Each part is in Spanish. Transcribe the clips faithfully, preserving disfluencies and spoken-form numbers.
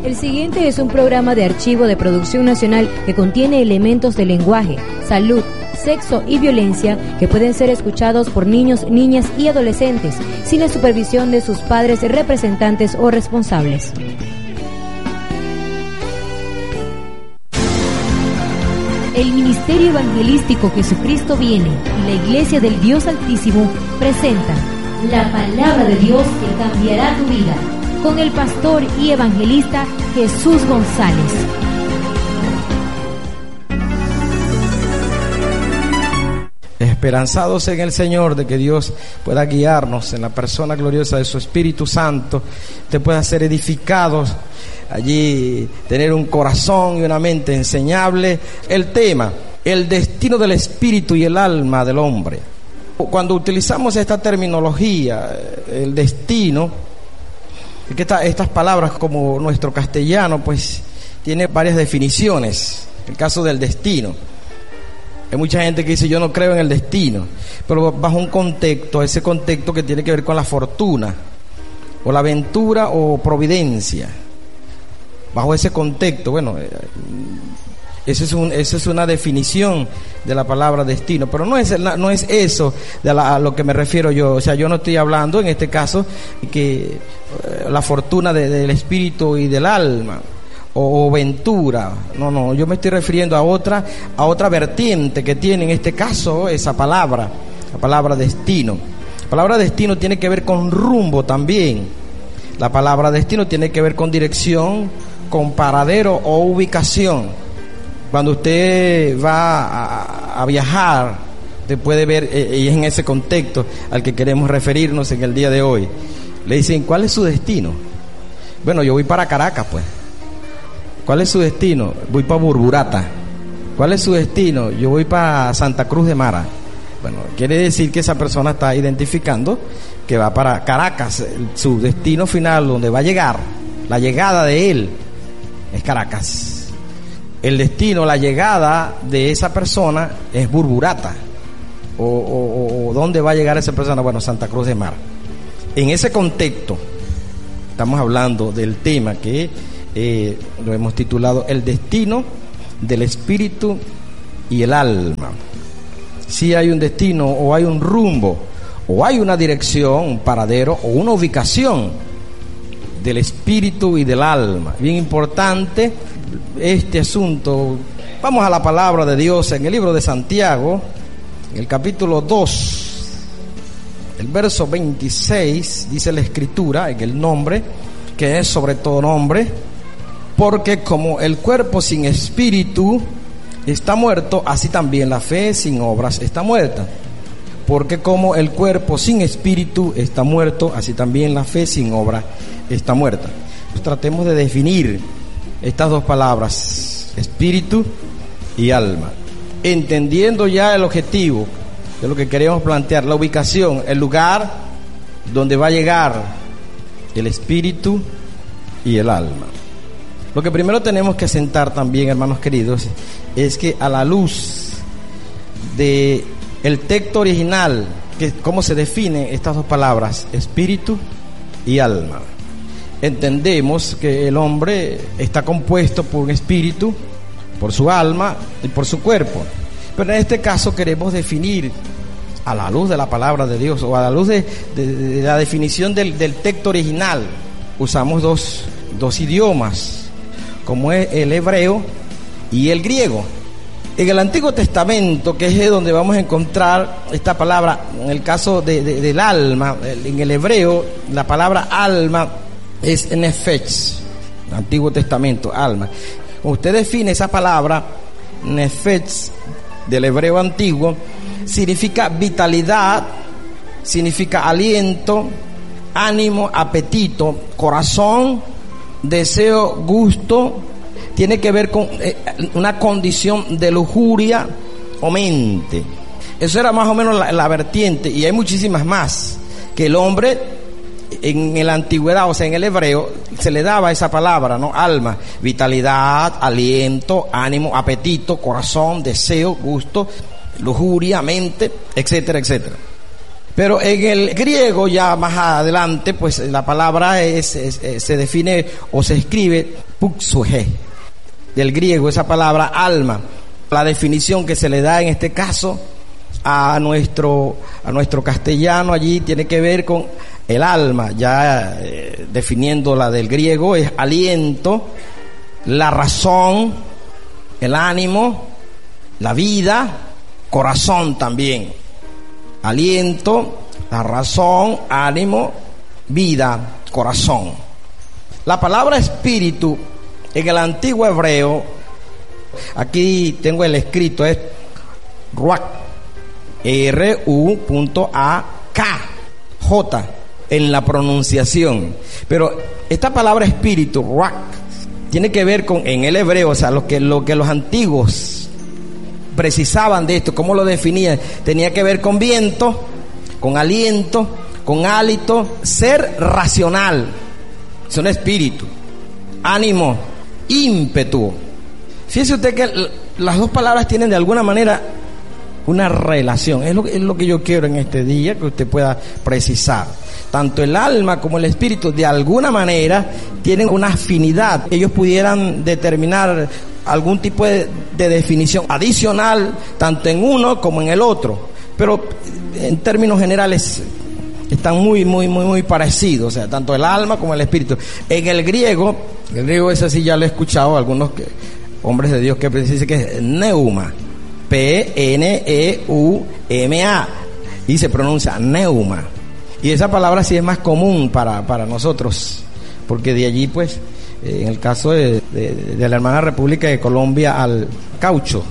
El siguiente es un programa de archivo de producción nacional que contiene elementos de lenguaje, salud, sexo y violencia que pueden ser escuchados por niños, niñas y adolescentes sin la supervisión de sus padres, representantes o responsables. El Ministerio Evangelístico Jesucristo Viene y la Iglesia del Dios Altísimo presenta la palabra de Dios que cambiará tu vida, con el pastor y evangelista Jesús González. Esperanzados en el Señor de que Dios pueda guiarnos en la persona gloriosa de su Espíritu Santo, te pueda ser edificados allí, tener un corazón y una mente enseñable. El tema, el destino del espíritu y el alma del hombre. Cuando utilizamos esta terminología, el destino, que esta, estas palabras como nuestro castellano, pues tiene varias definiciones. El caso del destino, hay mucha gente que dice yo no creo en el destino, pero bajo un contexto, ese contexto que tiene que ver con la fortuna, o la aventura o providencia. Bajo ese contexto, bueno, esa es, un, esa es una definición de la palabra destino, pero no es, no es eso de la, a lo que me refiero yo. O sea, yo no estoy hablando en este caso que eh, la fortuna de, del espíritu y del alma o, o ventura. No, no, yo me estoy refiriendo a otra, a otra vertiente que tiene en este caso esa palabra, la palabra destino. La palabra destino tiene que ver con rumbo también. La palabra destino tiene que ver con dirección, con paradero o ubicación. Cuando usted va a, a viajar, usted puede ver, eh, y es en ese contexto al que queremos referirnos en el día de hoy. Le dicen, ¿cuál es su destino? Bueno, yo voy para Caracas, pues. ¿Cuál es su destino? Voy para Burburata. ¿Cuál es su destino? Yo voy para Santa Cruz de Mara. Bueno, quiere decir que esa persona está identificando que va para Caracas. Su destino final, donde va a llegar, la llegada de él, es Caracas. El destino, la llegada de esa persona es Burburata. O, o, o ¿dónde va a llegar esa persona? Bueno, Santa Cruz de Mar. En ese contexto estamos hablando del tema que eh, lo hemos titulado el destino del espíritu y el alma. Si hay un destino o hay un rumbo o hay una dirección, un paradero o una ubicación del espíritu y del alma. Bien importante este asunto. Vamos a la palabra de Dios en el libro de Santiago, en el capítulo dos, el verso veintiséis, dice la escritura, en el nombre, que es sobre todo nombre, porque como el cuerpo sin espíritu está muerto, así también la fe sin obras está muerta. Porque como el cuerpo sin espíritu está muerto, así también la fe sin obra está muerta. Pues tratemos de definir estas dos palabras, espíritu y alma, entendiendo ya el objetivo de lo que queremos plantear, la ubicación, el lugar donde va a llegar el espíritu y el alma. Lo que primero tenemos que asentar también, hermanos queridos, es que a la luz de el texto original, que cómo se definen estas dos palabras, espíritu y alma, entendemos que el hombre está compuesto por un espíritu, por su alma y por su cuerpo. Pero en este caso queremos definir a la luz de la palabra de Dios, o a la luz de, de, de la definición del, del texto original. Usamos dos, dos idiomas, como es el hebreo y el griego. En el Antiguo Testamento, que es donde vamos a encontrar esta palabra, en el caso de, de, del alma, en el hebreo, la palabra alma es nefesh, Antiguo Testamento, alma. Cuando usted define esa palabra, nefesh, del hebreo antiguo, significa vitalidad, significa aliento, ánimo, apetito, corazón, deseo, gusto. Tiene que ver con eh, una condición de lujuria o mente. Eso era más o menos la, la vertiente, y hay muchísimas más, que el hombre en la antigüedad, o sea en el hebreo, se le daba esa palabra, ¿no? Alma, vitalidad, aliento, ánimo, apetito, corazón, deseo, gusto, lujuria, mente, etcétera, etcétera. Pero en el griego, ya más adelante, pues la palabra es, es, es, se define o se escribe puxuhe, del griego, esa palabra alma. La definición que se le da en este caso a nuestro, a nuestro castellano allí tiene que ver con el alma, ya eh, definiendo la del griego, es aliento, la razón, el ánimo, la vida, corazón también. Aliento, la razón, ánimo, vida, corazón. La palabra espíritu en el antiguo hebreo, aquí tengo el escrito, es ruach, R U A K J en la pronunciación. Pero esta palabra espíritu, ruach, tiene que ver con, en el hebreo, o sea, lo que, lo que los antiguos precisaban de esto, cómo lo definían, tenía que ver con viento, con aliento, con hálito, ser racional, es un espíritu, ánimo, ímpetu. Fíjese usted que las dos palabras tienen de alguna manera una relación, es lo, es lo que yo quiero en este día, que usted pueda precisar. Tanto el alma como el espíritu de alguna manera tienen una afinidad. Ellos pudieran determinar algún tipo de, de definición adicional tanto en uno como en el otro, pero en términos generales están muy muy muy muy parecidos, o sea, tanto el alma como el espíritu. En el griego, el griego ese sí ya lo he escuchado algunos que, hombres de Dios que dicen que es neuma, P N E U M A, y se pronuncia neuma, y esa palabra sí es más común para para nosotros, porque de allí pues en el caso de, de, de la hermana República de Colombia al caucho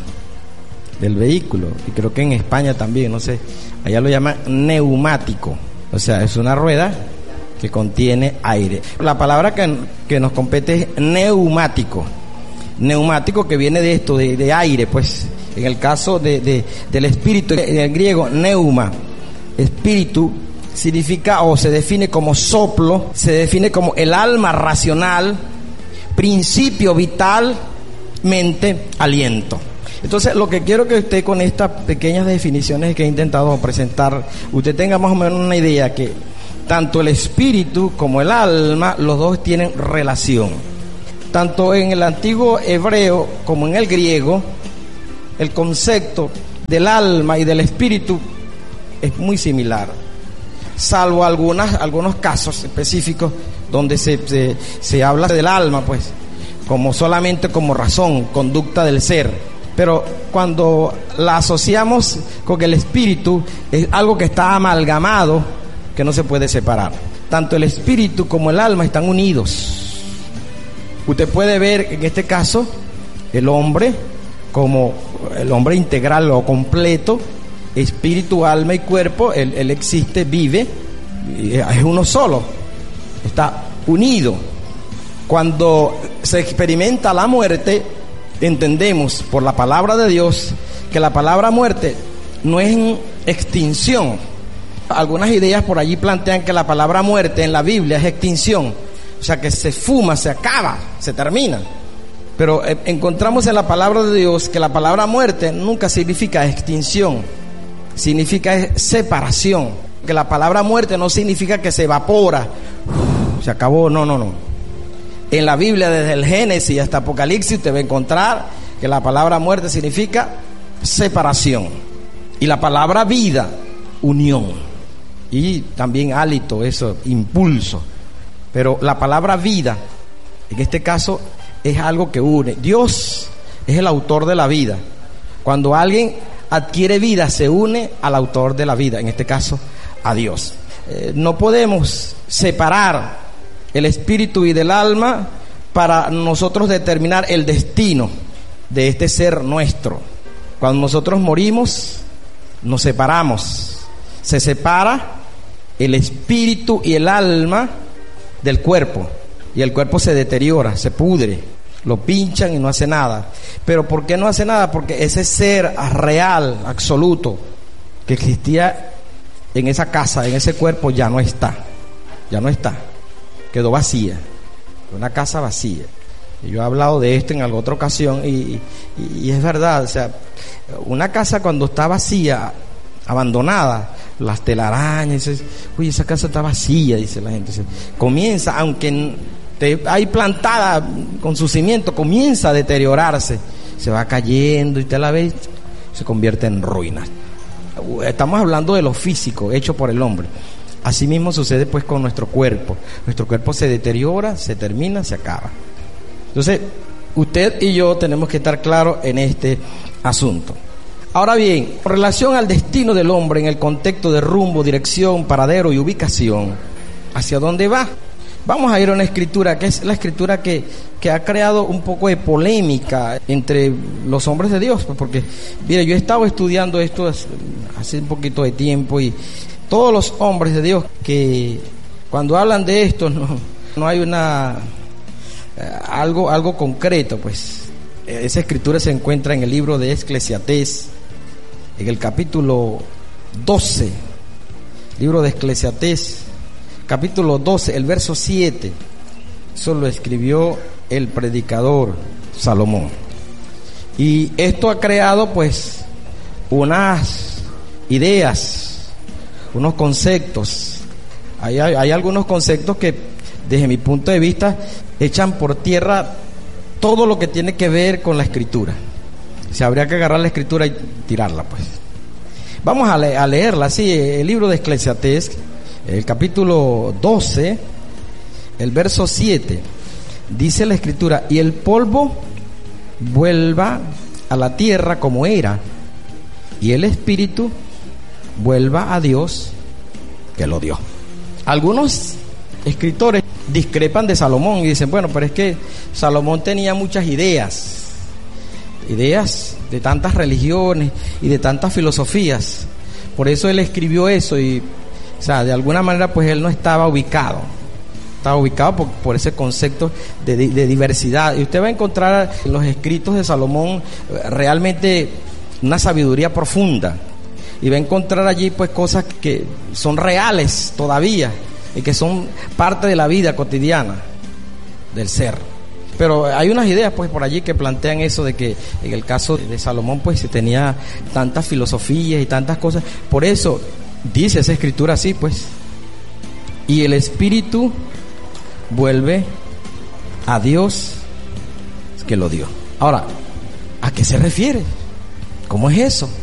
del vehículo, y creo que en España también, no sé, allá lo llaman neumático, o sea, es una rueda que contiene aire. La palabra que, que nos compete es neumático, neumático que viene de esto, de, de aire, pues en el caso de, de, del espíritu, en el griego neuma, espíritu, significa o se define como soplo, se define como el alma racional, principio vital, mente, aliento. Entonces, lo que quiero que usted, con estas pequeñas definiciones que he intentado presentar, usted tenga más o menos una idea que tanto el espíritu como el alma, los dos tienen relación. Tanto en el antiguo hebreo como en el griego, el concepto del alma y del espíritu es muy similar, salvo algunas, algunos casos específicos donde se, se, se habla del alma, pues, como solamente como razón, conducta del ser. Pero cuando la asociamos con el espíritu, es algo que está amalgamado, que no se puede separar. Tanto el espíritu como el alma están unidos. Usted puede ver en este caso el hombre como el hombre integral o completo, espíritu, alma y cuerpo. Él, él existe, vive, es uno solo, está unido. Cuando se experimenta la muerte, entendemos por la palabra de Dios que la palabra muerte no es en extinción. Algunas ideas por allí plantean que la palabra muerte en la Biblia es extinción, o sea, que se fuma, se acaba, se termina. Pero eh, encontramos en la palabra de Dios que la palabra muerte nunca significa extinción, significa separación. Que la palabra muerte no significa que se evapora, uf, se acabó, no, no, no. En la Biblia, desde el Génesis hasta Apocalipsis, usted va a encontrar que la palabra muerte significa separación, y la palabra vida, unión, y también hálito, eso, impulso. Pero la palabra vida, en este caso, es algo que une. Dios es el autor de la vida. Cuando alguien adquiere vida, se une al autor de la vida, en este caso, a Dios. Eh, no podemos separar el espíritu y del alma para nosotros determinar el destino de este ser nuestro. Cuando nosotros morimos, nos separamos. Se separa el espíritu y el alma del cuerpo, y el cuerpo se deteriora, se pudre, lo pinchan y no hace nada. Pero ¿por qué no hace nada? Porque ese ser real, absoluto, que existía en esa casa, en ese cuerpo, ya no está, ya no está, quedó vacía, una casa vacía. Y yo he hablado de esto en alguna otra ocasión, y, y, y es verdad, o sea, una casa cuando está vacía, abandonada, las telarañas, dice, uy, esa casa está vacía, dice la gente. Dice, comienza, aunque te, hay plantada con su cimiento, comienza a deteriorarse, se va cayendo y te la ves, se convierte en ruinas. Estamos hablando de lo físico, hecho por el hombre. Así mismo sucede pues con nuestro cuerpo. Nuestro cuerpo se deteriora, se termina, se acaba. Entonces, usted y yo tenemos que estar claros en este asunto. Ahora bien, con relación al destino del hombre en el contexto de rumbo, dirección, paradero y ubicación, ¿hacia dónde va? Vamos a ir a una escritura que es la escritura que, que ha creado un poco de polémica entre los hombres de Dios, porque, mire, yo he estado estudiando esto hace un poquito de tiempo y todos los hombres de Dios que cuando hablan de esto no, no hay una eh, algo, algo concreto, pues. Esa escritura se encuentra en el libro de Eclesiastés, en el capítulo doce, libro de Eclesiastés, capítulo doce, el verso siete. Eso lo escribió el predicador Salomón. Y esto ha creado pues unas ideas, unos conceptos. Hay, hay, hay algunos conceptos que desde mi punto de vista echan por tierra todo lo que tiene que ver con la escritura. Se habría que agarrar la escritura y tirarla, pues. Vamos a, le- a leerla, sí, el libro de Eclesiastés, el capítulo doce, el verso siete. Dice la escritura: y el polvo vuelva a la tierra como era, y el espíritu vuelva a Dios que lo dio. Algunos escritores discrepan de Salomón y dicen, bueno, pero es que Salomón tenía muchas ideas, ideas de tantas religiones y de tantas filosofías, por eso él escribió eso y, o sea, de alguna manera pues él no estaba ubicado, estaba ubicado por, por ese concepto de, de, de diversidad, y usted va a encontrar en los escritos de Salomón realmente una sabiduría profunda, y va a encontrar allí pues cosas que son reales todavía y que son parte de la vida cotidiana del ser. Pero hay unas ideas pues por allí que plantean eso de que en el caso de Salomón pues se tenía tantas filosofías y tantas cosas. Por eso dice esa escritura así, pues, y el espíritu vuelve a Dios que lo dio. Ahora, ¿a qué se refiere? ¿Cómo es eso?